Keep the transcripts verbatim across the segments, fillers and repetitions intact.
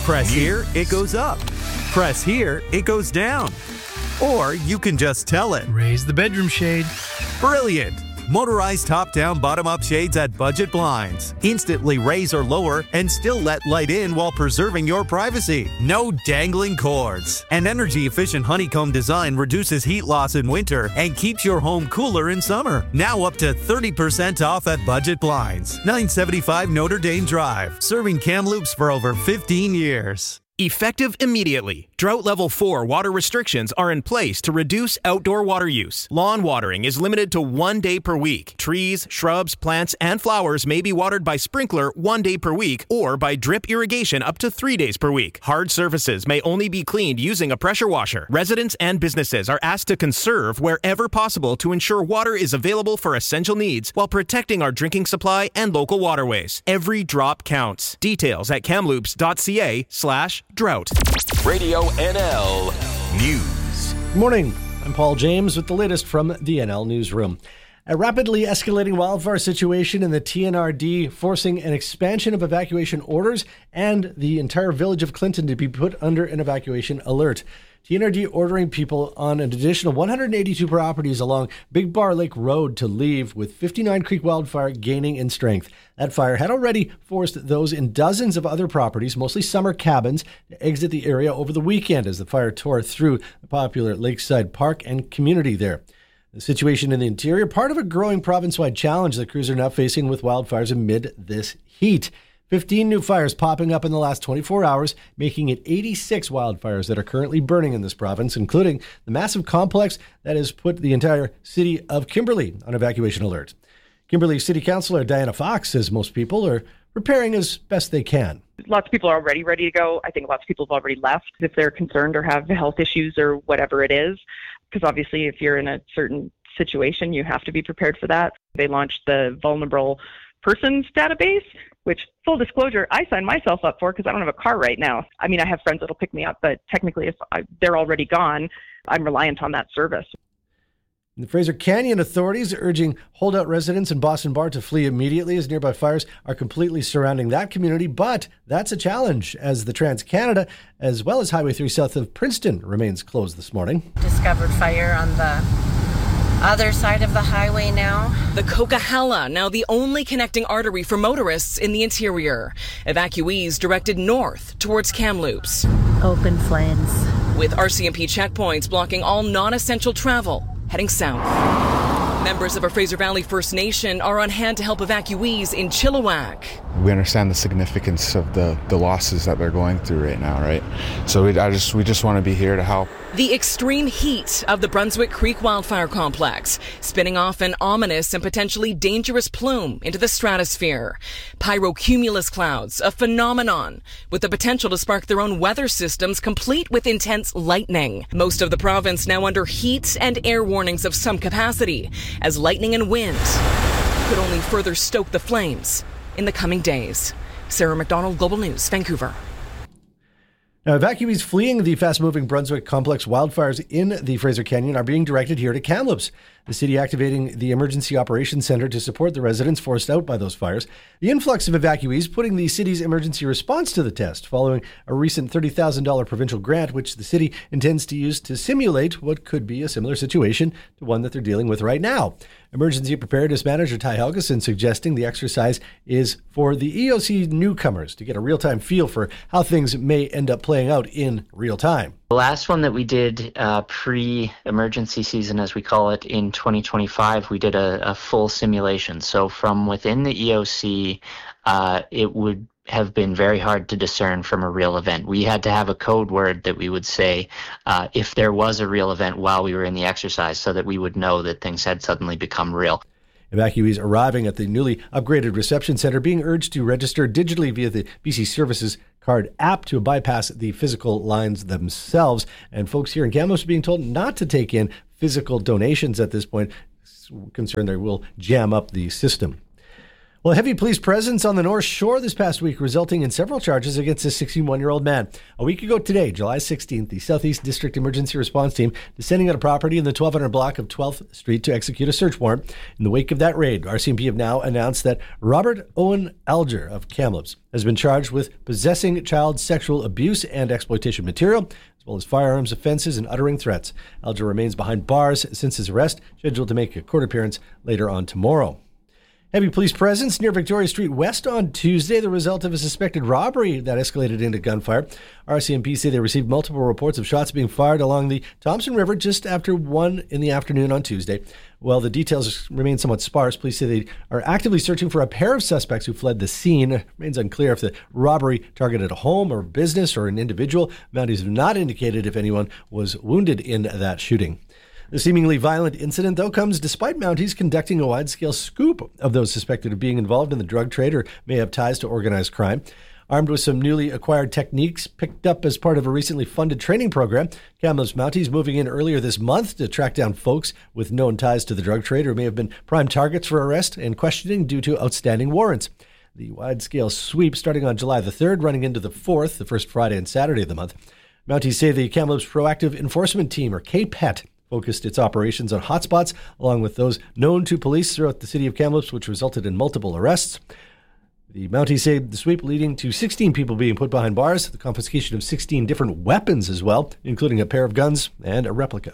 Press here, it goes up. Press here, it goes down. Or you can just tell it. Raise the bedroom shade. Brilliant! Motorized top-down, bottom-up shades at Budget Blinds. Instantly raise or lower and still let light in while preserving your privacy. No dangling cords. An energy-efficient honeycomb design reduces heat loss in winter and keeps your home cooler in summer. Now up to thirty percent off at Budget Blinds. nine seventy-five Notre Dame Drive. Serving Kamloops for over fifteen years. Effective immediately. Drought Level four water restrictions are in place to reduce outdoor water use. Lawn watering is limited to one day per week. Trees, shrubs, plants, and flowers may be watered by sprinkler one day per week or by drip irrigation up to three days per week. Hard surfaces may only be cleaned using a pressure washer. Residents and businesses are asked to conserve wherever possible to ensure water is available for essential needs while protecting our drinking supply and local waterways. Every drop counts. Details at kamloops.ca slash drought. Radio N L News. Good morning. I'm Paul James with the latest from the N L Newsroom. A rapidly escalating wildfire situation in the T N R D forcing an expansion of evacuation orders and the entire village of Clinton to be put under an evacuation alert. T N R D ordering people on an additional one hundred eighty-two properties along Big Bar Lake Road to leave, with fifty-nine Creek wildfire gaining in strength. That fire had already forced those in dozens of other properties, mostly summer cabins, to exit the area over the weekend as the fire tore through the popular Lakeside Park and community there. The situation in the interior, part of a growing province-wide challenge that crews are now facing with wildfires amid this heat. fifteen new fires popping up in the last twenty-four hours, making it eighty-six wildfires that are currently burning in this province, including the massive complex that has put the entire city of Kimberley on evacuation alert. Kimberley City Councillor Diana Fox says most people are preparing as best they can. Lots of people are already ready to go. I think lots of people have already left if they're concerned or have health issues or whatever it is, because obviously if you're in a certain situation, you have to be prepared for that. They launched the vulnerable persons database, which, full disclosure, I signed myself up for because I don't have a car right now. I mean, I have friends that'll pick me up, but technically if I, they're already gone, I'm reliant on that service. The Fraser Canyon authorities are urging holdout residents in Boston Bar to flee immediately as nearby fires are completely surrounding that community. But that's a challenge as the Trans-Canada, as well as Highway three south of Princeton, remains closed this morning. Discovered fire on the other side of the highway now. The Coquihalla, now the only connecting artery for motorists in the interior. Evacuees directed north towards Kamloops. Open flames. With R C M P checkpoints blocking all non-essential travel, heading south. Members of a Fraser Valley First Nation are on hand to help evacuees in Chilliwack. We understand the significance of the, the losses that they're going through right now, right? So we, I just, we just want to be here to help. The extreme heat of the Brunswick Creek wildfire complex, spinning off an ominous and potentially dangerous plume into the stratosphere. Pyrocumulus clouds, a phenomenon with the potential to spark their own weather systems, complete with intense lightning. Most of the province now under heat and air warnings of some capacity, as lightning and wind could only further stoke the flames in the coming days. Sarah McDonald, Global News, Vancouver. Now, evacuees fleeing the fast-moving Brunswick complex wildfires in the Fraser Canyon are being directed here to Kamloops, the city activating the Emergency Operations Center to support the residents forced out by those fires. The influx of evacuees putting the city's emergency response to the test following a recent thirty thousand dollars provincial grant, which the city intends to use to simulate what could be a similar situation to one that they're dealing with right now. Emergency Preparedness Manager Ty Helgeson suggesting the exercise is for the E O C newcomers to get a real-time feel for how things may end up playing out in real time. The last one that we did uh, pre-emergency season, as we call it, in twenty twenty-five, we did a, a full simulation. So from within the E O C, uh, it would have been very hard to discern from a real event. We had to have a code word that we would say uh, if there was a real event while we were in the exercise, so that we would know that things had suddenly become real. Evacuees arriving at the newly upgraded reception center being urged to register digitally via the B C Services Card app to bypass the physical lines themselves. And folks here in Kamloops are being told not to take in physical donations at this point, concerned they will jam up the system. Well, heavy police presence on the North Shore this past week, resulting in several charges against a sixty-one-year-old man. A week ago today, July sixteenth, the Southeast District Emergency Response Team descending on a property in the twelve hundred block of twelfth Street to execute a search warrant. In the wake of that raid, R C M P have now announced that Robert Owen Alger of Kamloops has been charged with possessing child sexual abuse and exploitation material, as well as firearms offenses and uttering threats. Alger remains behind bars since his arrest, scheduled to make a court appearance later on tomorrow. Heavy police presence near Victoria Street West on Tuesday, the result of a suspected robbery that escalated into gunfire. R C M P say they received multiple reports of shots being fired along the Thompson River just after one in the afternoon on Tuesday. While the details remain somewhat sparse, police say they are actively searching for a pair of suspects who fled the scene. It remains unclear if the robbery targeted a home or business or an individual. Mounties have not indicated if anyone was wounded in that shooting. The seemingly violent incident, though, comes despite Mounties conducting a wide-scale scoop of those suspected of being involved in the drug trade or may have ties to organized crime. Armed with some newly acquired techniques picked up as part of a recently funded training program, Kamloops Mounties moving in earlier this month to track down folks with known ties to the drug trade or may have been prime targets for arrest and questioning due to outstanding warrants. The wide-scale sweep starting on July the third, running into the fourth, the first Friday and Saturday of the month. Mounties say the Kamloops Proactive Enforcement Team, or K P E T, focused its operations on hotspots, along with those known to police throughout the city of Kamloops, which resulted in multiple arrests. The Mounties say the sweep leading to sixteen people being put behind bars, the confiscation of sixteen different weapons as well, including a pair of guns and a replica.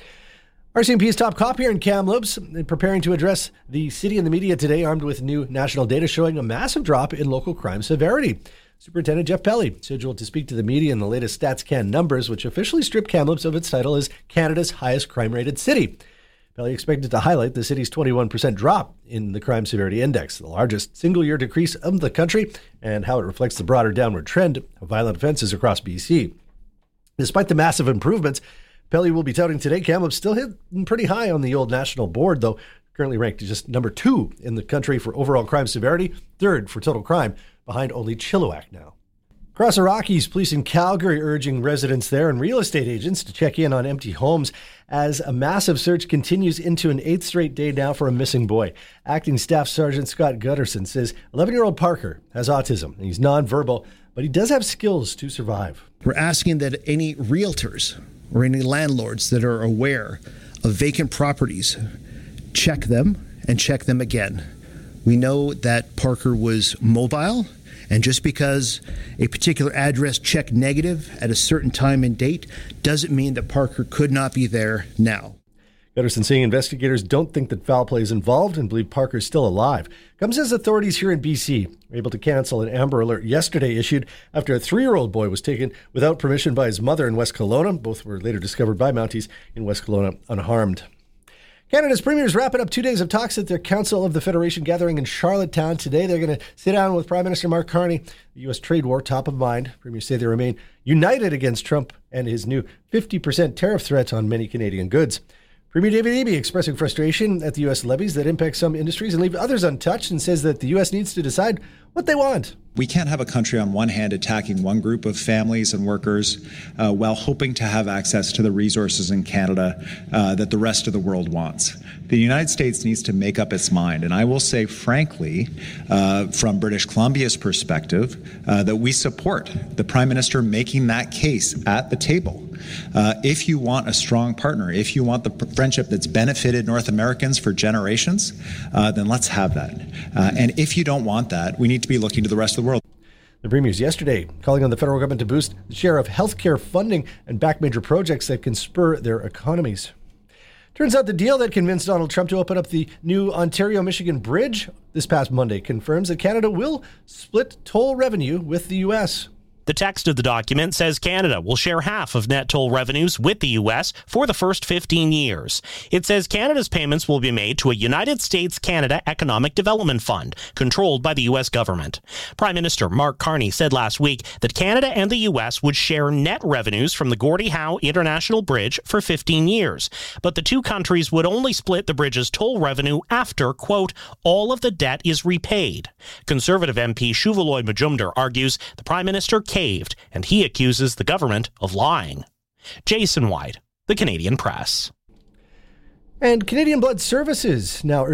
R C M P's top cop here in Kamloops, preparing to address the city and the media today, armed with new national data showing a massive drop in local crime severity. Superintendent Jeff Pelly scheduled to speak to the media in the latest StatsCan numbers, which officially stripped Kamloops of its title as Canada's highest crime-rated city. Pelly expected to highlight the city's twenty-one percent drop in the Crime Severity Index, the largest single-year decrease of the country, and how it reflects the broader downward trend of violent offenses across B C. Despite the massive improvements, Pelly will be touting today, Kamloops still hit pretty high on the old national board, though currently ranked just number two in the country for overall crime severity, third for total crime, behind only Chilliwack now. Across the Rockies, police in Calgary urging residents there and real estate agents to check in on empty homes as a massive search continues into an eighth straight day now for a missing boy. Acting Staff Sergeant Scott Gutterson says eleven-year-old Parker has autism and he's nonverbal, but he does have skills to survive. We're asking that any realtors or any landlords that are aware of vacant properties check them and check them again. We know that Parker was mobile, and just because a particular address checked negative at a certain time and date doesn't mean that Parker could not be there now. Gutterson saying investigators don't think that foul play is involved and believe Parker is still alive. Comes as authorities here in B C were able to cancel an Amber Alert yesterday issued after a three-year-old boy was taken without permission by his mother in West Kelowna. Both were later discovered by Mounties in West Kelowna unharmed. Canada's premiers wrapping up two days of talks at their Council of the Federation gathering in Charlottetown today. They're going to sit down with Prime Minister Mark Carney. The U S trade war top of mind. Premiers say they remain united against Trump and his new fifty percent tariff threat on many Canadian goods. Premier David Eby expressing frustration at the U S levies that impact some industries and leave others untouched, and says that the U S needs to decide what they want. We can't have a country on one hand attacking one group of families and workers uh, while hoping to have access to the resources in Canada uh, that the rest of the world wants. The United States needs to make up its mind. And I will say, frankly, uh, from British Columbia's perspective, uh, that we support the Prime Minister making that case at the table. Uh, if you want a strong partner, if you want the friendship that's benefited North Americans for generations, uh, then let's have that. Uh, and if you don't want that, we need to be looking to the rest of the world. The premiers yesterday calling on the federal government to boost the share of healthcare funding and back major projects that can spur their economies. Turns out the deal that convinced Donald Trump to open up the new Ontario-Michigan bridge this past Monday confirms that Canada will split toll revenue with the U S. The text of the document says Canada will share half of net toll revenues with the U S for the first fifteen years. It says Canada's payments will be made to a United States-Canada Economic Development Fund, controlled by the U S government. Prime Minister Mark Carney said last week that Canada and the U S would share net revenues from the Gordie Howe International Bridge for fifteen years, but the two countries would only split the bridge's toll revenue after, quote, all of the debt is repaid. Conservative M P Shuvaloy Majumdar argues the Prime Minister caved, and he accuses the government of lying. Jason White, The Canadian Press. And Canadian Blood Services now urging